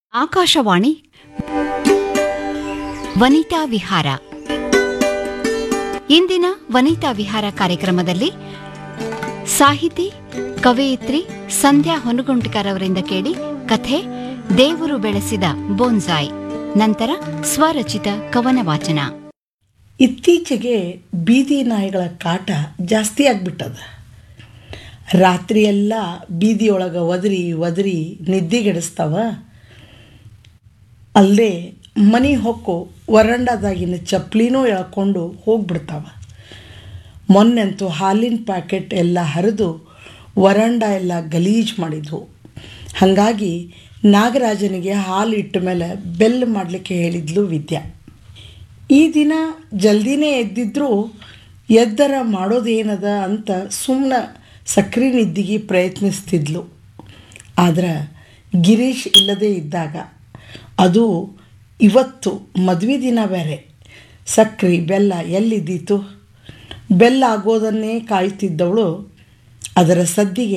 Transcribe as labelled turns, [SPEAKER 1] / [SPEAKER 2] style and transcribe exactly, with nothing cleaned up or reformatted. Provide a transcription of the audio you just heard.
[SPEAKER 1] ಆಕಾಶವಾಣಿ ವನಿತಾ ವಿಹಾರ. ಇಂದಿನ ವನಿತಾ ವಿಹಾರ ಕಾರ್ಯಕ್ರಮದಲ್ಲಿ ಸಾಹಿತಿ ಕವಯಿತ್ರಿ ಸಂಧ್ಯಾ ಹೊನಗುಂಟಿಕರ್ ಅವರಿಂದ ಕೇಳಿ ಕಥೆ ದೇವರು ಬೆಳೆಸಿದ ಬೋನ್ಸಾಯ್. ನಂತರ ಸ್ವರಚಿತ ಕವನ ವಾಚನ.
[SPEAKER 2] ಇತ್ತೀಚೆಗೆ ಬೀದಿ ನಾಯಿಗಳ ಕಾಟ ಜಾಸ್ತಿ ಆಗ್ಬಿಟ್ಟದ. ರಾತ್ರಿಯೆಲ್ಲ ಬೀದಿಯೊಳಗೆ ಒದರಿ ಒದರಿ ನಿದ್ದೆಗೆಡಿಸ್ತಾವ. ಅಲ್ಲದೆ ಮನೆ ಹೊಕ್ಕು ವರಂಡಾದಾಗಿನ ಚಪ್ಪಲಿನೂ ಎಳ್ಕೊಂಡು ಹೋಗ್ಬಿಡ್ತಾವ. ಮೊನ್ನೆಂತೂ ಹಾಲಿನ ಪ್ಯಾಕೆಟ್ ಎಲ್ಲ ಹರಿದು ವರಂಡ ಎಲ್ಲ ಗಲೀಜು ಮಾಡಿದ್ವು. ಹಾಗಾಗಿ ನಾಗರಾಜನಿಗೆ ಹಾಲು ಇಟ್ಟ ಮೇಲೆ ಬೆಲ್ ಮಾಡಲಿಕ್ಕೆ ಹೇಳಿದ್ಲು ವಿದ್ಯಾ. ಈ ದಿನ ಜಲ್ದಿನೇ ಎದ್ದಿದ್ರೂ ಎದ್ದರ ಮಾಡೋದೇನದ ಅಂತ ಸುಮ್ಮನೆ ಸಕ್ರೆ ನಿದ್ದಿಗೆ ಪ್ರಯತ್ನಿಸ್ತಿದ್ಲು. ಆದ್ರೆ ಗಿರೀಶ್ ಇಲ್ಲದೇ ಇದ್ದಾಗ, ಅದು ಇವತ್ತು ಮದುವೆ ದಿನ ಬೇರೆ, ಸಕ್ರೆ ಬೆಲ್ಲ ಎಲ್ಲಿದ್ದೀತು? ಬೆಲ್ಲ ಆಗೋದನ್ನೇ ಕಾಯ್ತಿದ್ದವಳು ಅದರ ಸದ್ದಿಗೆ